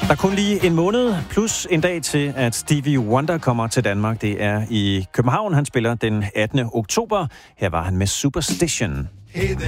Der er kun lige en måned plus en dag til, at Stevie Wonder kommer til Danmark. Det er i København, han spiller den 18. oktober. Her var han med Superstition.